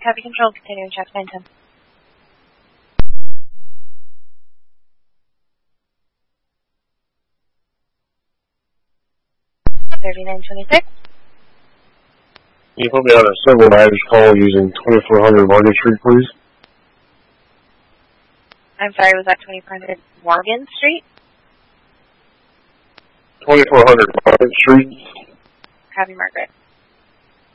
Copy control, continuing check 910. $39.26. Can you put me on a single managed call using 2400 Market Street, please? I'm sorry, was that 2400 Morgan Street? 2400 Market Street. Copy, Margaret.